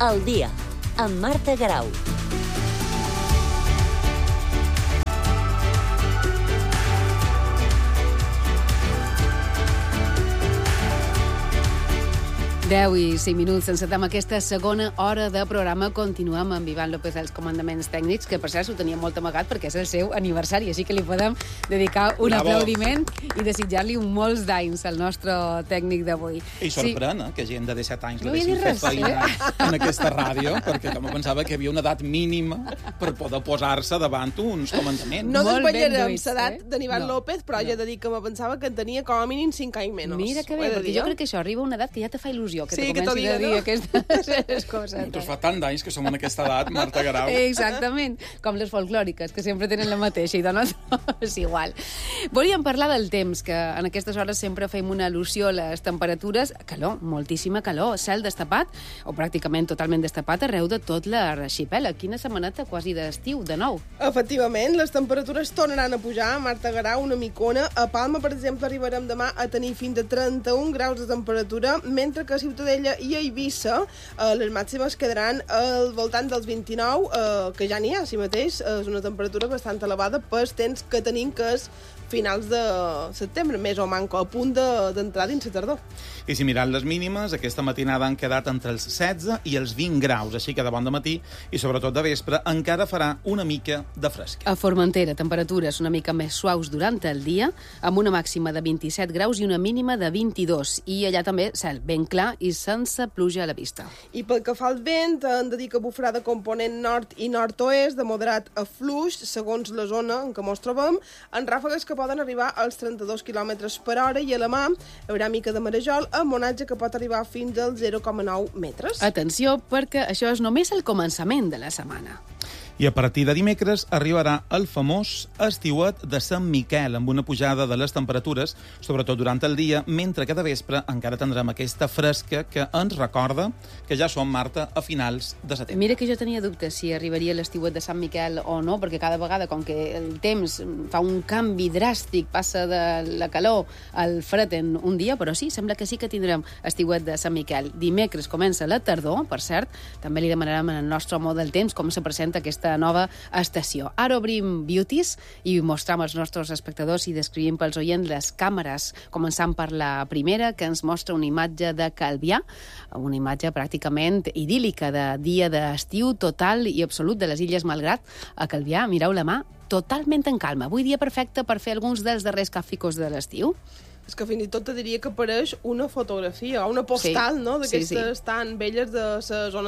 Al dia, amb Marta Garau. Deu i 5 minuts, encetem aquesta segona hora de programa. Continuem amb Ivan López als comandaments tècnics, que per cert ho tenia molt amagat perquè és el seu aniversari, així que li podem dedicar un aplaudiment i desitjar-li molts d'anys al nostre tècnic d'avui. I sorprèn, que gent de 17 anys no la deixin fer feina en aquesta ràdio, perquè com pensava que hi havia una edat mínima per poder posar-se davant uns comandaments. No desvetllarem l'edat d'en Ivan López, però ja he de dir que me pensava que en tenia com a mínim 5 anys menys. Mira que bé, perquè jo crec que això arriba a una edat que ja te fa il·lusió, que sí, te comenci a dir aquestes coses. Nosaltres fa tant d'anys que som en aquesta edat, Marta Garau. Exactament, com les folclòriques, que sempre tenen la mateixa, i de nosaltres és igual. Volíem parlar del temps, que en aquestes hores sempre fem una al·lusió a les temperatures. Calor, moltíssima calor, cel destapat, o pràcticament totalment destapat arreu de tot l'arxipèlag. Quina setmaneta quasi d'estiu, de nou. Efectivament, les temperatures tornaran a pujar, Marta Garau, una micona. A Palma, per exemple, arribarem demà a tenir fins a 31 graus de temperatura, mentre que a Ciutadella i a Eivissa les màximes quedaran al voltant dels 29, que ja n'hi ha, si mateix. És una temperatura bastant elevada pel temps que tenim, que és finals de setembre, més o manco, a punt d'entrar dins la tardor. I si mirant les mínimes, aquesta matinada han quedat entre els 16 i els 20 graus, així que de bon dematí i sobretot de vespre encara farà una mica de fresca. A Formentera, temperatures una mica més suaus durant el dia, amb una màxima de 27 graus i una mínima de 22. I allà també cel ben clar i sense pluja a la vista. I pel que fa al vent, hem de dir que bufarà de component nord i nord-oest, de moderat a fluix, segons la zona en què ens trobem, en ràfegues que poden arribar als 32 km per hora, i a la mà hi haurà mica de marejol amb onatge que pot arribar fins als 0,9 metres. Atenció, perquè això és només el començament de la setmana. I a partir de dimecres arribarà el famós estiuet de Sant Miquel, amb una pujada de les temperatures, sobretot durant el dia, mentre que de vespre encara tindrem aquesta fresca que ens recorda que ja som, Marta, a finals de setembre. Mira que jo tenia dubtes si arribaria l'estiuet de Sant Miquel o no, perquè cada vegada, com que el temps fa un canvi dràstic, passa de la calor al fred en un dia, però sí, sembla que sí que tindrem estiuet de Sant Miquel. Dimecres comença la tardor, per cert, també li demanarem al nostre home del temps com se presenta aquesta nova estació. Ara obrim Beauties i mostrem als nostres espectadors i descrivim pels oients les càmeres, començant per la primera, que ens mostra una imatge de Calvià, una imatge pràcticament idíl·lica de dia d'estiu total i absolut de les Illes Malgrat. A Calvià, mireu la mà, totalment en calma. Avui dia perfecte per fer alguns dels darrers càficos de l'estiu. És que fins i tot te diria que apareix una fotografia, una postal, sí, no?, d'aquestes tan velles de la zona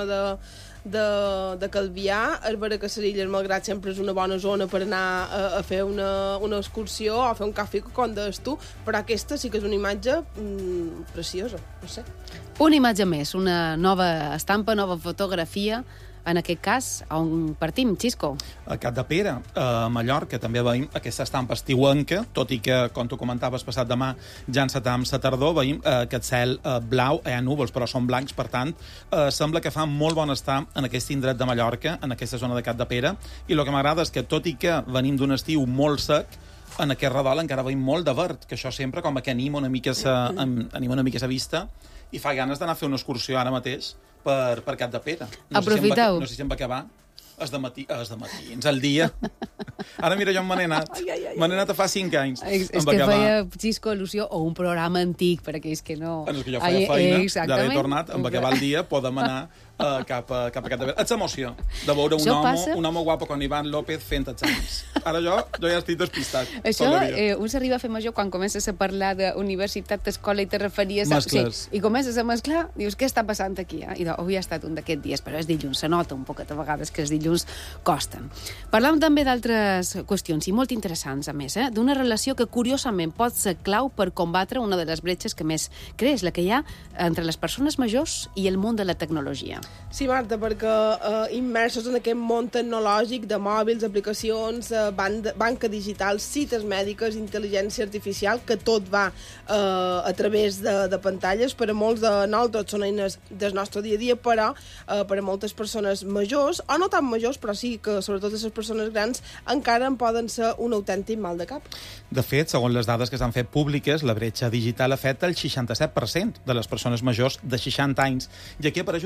de Calvià. És vera que les Illes Malgrat sempre és una bona zona per anar a fer una excursió o a fer un càfic, com deies tu, però aquesta sí que és una imatge preciosa, no sé. Una imatge més, una nova estampa, nova fotografia. En aquest cas, on partim, Xisco? A Capdepera, a Mallorca, també veiem aquesta estampa estiuenca, tot i que, com tu comentaves, passat demà ja encetam la tardor, veiem aquest cel blau, hi ha núvols, però són blancs, per tant, sembla que fa molt bon estar en aquest indret de Mallorca, en aquesta zona de Capdepera, i el que m'agrada és que, tot i que venim d'un estiu molt sec, en aquest redol encara veiem molt de verd, que això sempre com que anima una mica sa vista, i fa ganes d'anar a fer una excursió ara mateix per Capdepera. Aprofiteu. No sé si em va acabar. És de matins, al dia. Ara, mira, jo me n'he anat. Me n'he anat a fa 5 anys. És que feia, Xisco, al·lusió, o un programa antic, per aquells que no... És que jo feia feina, ja l'he tornat, em va acabar el dia, podem anar cap a Capdepera. Ets emoció de veure un home guapo com Ivan López fent exàmens. Ara jo ja estic despistat. Això, un s'arriba a fer major quan comences a parlar d'universitat, escola, i te referies... Mescles. Sí, i comences a mesclar, dius, què està passant aquí? I avui ha estat un d'aquests dies, però és dilluns, se nota un poquet a vegades que els dilluns costen. Parlàvem també d'altres qüestions, i molt interessants, a més, d'una relació que curiosament pot ser clau per combatre una de les bretxes que més creix, la que hi ha entre les persones majors i el món de la tecnologia. Sí, Marta, perquè immersos en aquest món tecnològic de mòbils, aplicacions, banca digital, cites mèdiques, intel·ligència artificial, que tot va a través de pantalles, per a molts de nosaltres són eines del nostre dia a dia, però per a moltes persones majors, o no tan majors, però sí que sobretot les persones grans encara en poden ser un autèntic mal de cap. De fet, segons les dades que s'han fet públiques, la bretxa digital afecta el 67% de les persones majors de 60 anys. I aquí apareix una figura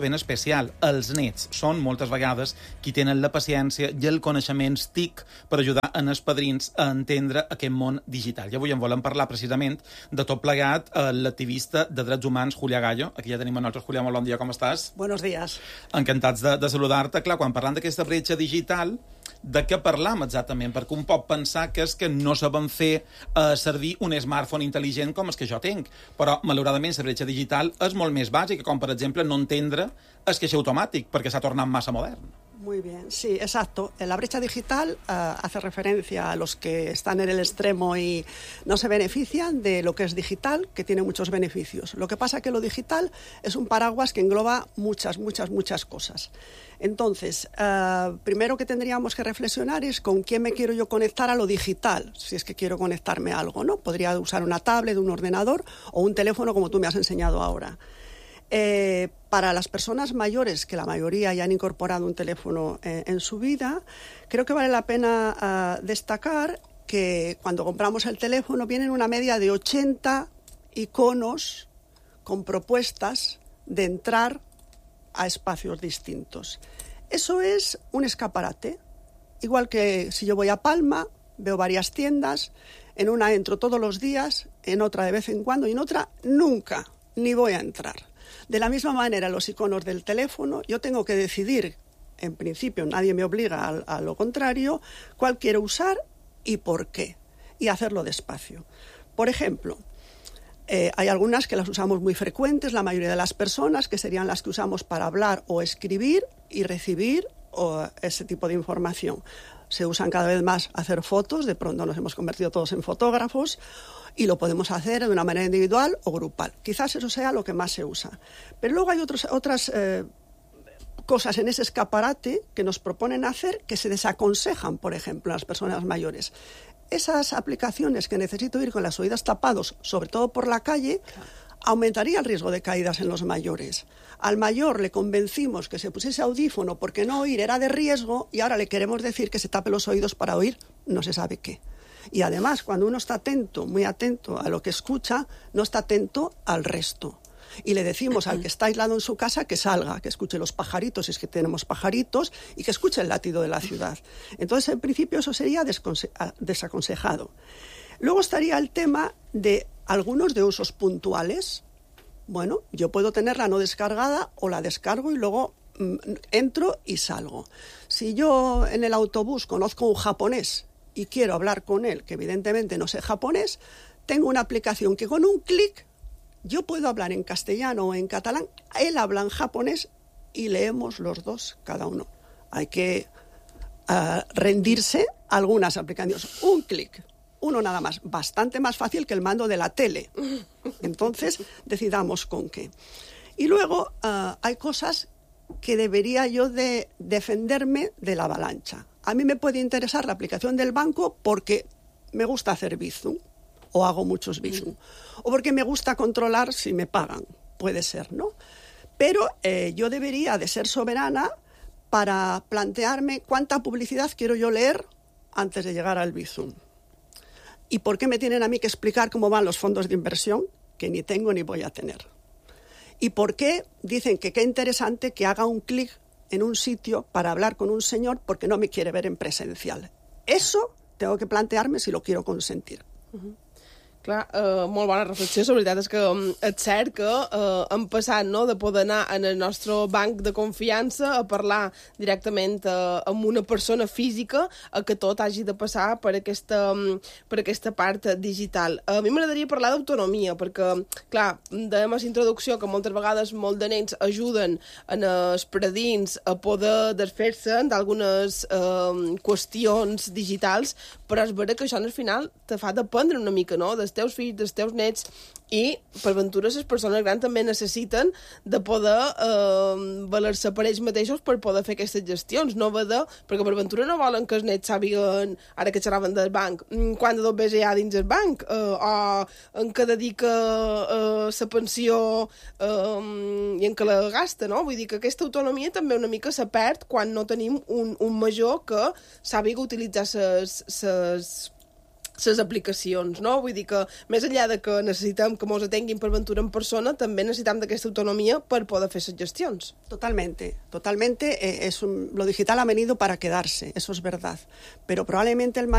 ben especial. Els nets són moltes vegades qui tenen la paciència i el coneixement TIC per ajudar en els padrins a entendre aquest món digital. I avui en volem parlar precisament de tot plegat l'activista de drets humans Julia Gallo. Aquí ja tenim a nosaltres. Julia, molt bon dia, com estàs? Buenos días. Encantats de saludar-te. Clar, quan parlant d'aquesta bretxa digital, de què parlam exactament? Perquè un pot pensar que és que no sabem fer servir un smartphone intel·ligent com el que jo tinc, però malauradament la bretxa digital és molt més bàsica, com per exemple no entendre el caixer automàtic, perquè s'ha tornat massa modern. Muy bien, sí, exacto. La brecha digital hace referencia a los que están en el extremo y no se benefician de lo que es digital, que tiene muchos beneficios. Lo que pasa es que lo digital es un paraguas que engloba muchas cosas. Entonces, primero que tendríamos que reflexionar es con quién me quiero yo conectar a lo digital, si es que quiero conectarme a algo, ¿no? Podría usar una tablet, un ordenador o un teléfono como tú me has enseñado ahora. Para las personas mayores, que la mayoría ya han incorporado un teléfono en su vida, creo que vale la pena destacar que cuando compramos el teléfono vienen una media de 80 iconos con propuestas de entrar a espacios distintos. Eso es un escaparate. Igual que si yo voy a Palma, veo varias tiendas, en una entro todos los días, en otra de vez en cuando y en otra nunca, ni voy a entrar. De la misma manera, los iconos del teléfono, yo tengo que decidir, en principio nadie me obliga a lo contrario, cuál quiero usar y por qué, y hacerlo despacio. Por ejemplo, hay algunas que las usamos muy frecuentes, la mayoría de las personas, que serían las que usamos para hablar o escribir y recibir ese tipo de información. Se usan cada vez más hacer fotos, de pronto nos hemos convertido todos en fotógrafos, y lo podemos hacer de una manera individual o grupal. Quizás eso sea lo que más se usa. Pero luego hay otras cosas en ese escaparate que nos proponen hacer que se desaconsejan, por ejemplo, a las personas mayores. Esas aplicaciones que necesito ir con los oídos tapados, sobre todo por la calle, aumentaría el riesgo de caídas en los mayores. Al mayor le convencimos que se pusiese audífono porque no oír era de riesgo y ahora le queremos decir que se tape los oídos para oír no se sabe qué. Y además, cuando uno está atento, muy atento a lo que escucha, no está atento al resto. Y le decimos al que está aislado en su casa que salga, que escuche los pajaritos, si es que tenemos pajaritos, y que escuche el latido de la ciudad. Entonces, en principio, eso sería desaconsejado. Luego estaría el tema de algunos de usos puntuales. Bueno, yo puedo tenerla no descargada o la descargo y luego entro y salgo. Si yo en el autobús conozco un japonés y quiero hablar con él, que evidentemente no sé japonés, tengo una aplicación que con un clic yo puedo hablar en castellano o en catalán, él habla en japonés y leemos los dos cada uno. Hay que rendirse a algunas aplicaciones. Un clic, uno nada más, bastante más fácil que el mando de la tele. Entonces, decidamos con qué. Y luego hay cosas que debería yo de defenderme de la avalancha. A mí me puede interesar la aplicación del banco porque me gusta hacer Bizum o hago muchos Bizum o porque me gusta controlar si me pagan, puede ser, ¿no? Pero yo debería de ser soberana para plantearme cuánta publicidad quiero yo leer antes de llegar al Bizum. ¿Y por qué me tienen a mí que explicar cómo van los fondos de inversión que ni tengo ni voy a tener? ¿Y por qué dicen que qué interesante que haga un clic en un sitio para hablar con un señor porque no me quiere ver en presencial? Eso tengo que plantearme si lo quiero consentir. Clar, molt bona reflexió. La veritat és que és cert que hem passat, no?, de poder anar en el nostre banc de confiança a parlar directament amb una persona física a que tot hagi de passar per aquesta part digital. A mi m'agradaria parlar d'autonomia, perquè, clar, dèiem a la introducció que moltes vegades molt de nens ajuden en els predins a poder desfer-se d'algunes qüestions digitals, però és vera que això al final te fa dependre una mica, no?, dels teus fills, dels teus nets, i per ventura les persones grans també necessiten de poder valer-se per ells mateixos per poder fer aquestes gestions, no haver de... perquè per ventura no volen que els nets sàpiguen, ara que xerraven del banc, quant de dobbers hi ha dins el banc, o en què dedica la pensió i en què la gasta, no? Vull dir que aquesta autonomia també una mica se perd quan no tenim un major que sàpiga utilitzar les aplicacions, no? Vull dir que, més enllà de que necessitem que ens atenguin per aventura en persona, també necessitem d'aquesta autonomia per poder fer les gestions. Totalmente. Lo digital ha venido para quedarse, eso es verdad. Pero probablemente el